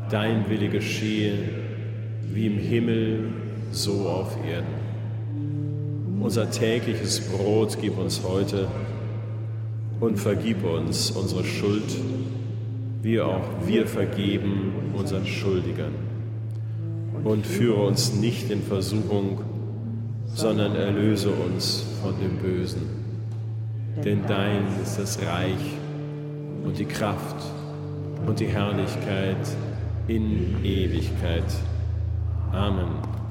Dein Wille geschehe, wie im Himmel, so auf Erden. Unser tägliches Brot gib uns heute und vergib uns unsere Schuld, wie auch wir vergeben unseren Schuldigern. Und führe uns nicht in Versuchung, sondern erlöse uns von dem Bösen. Denn dein ist das Reich und die Kraft und die Herrlichkeit in Ewigkeit. Amen.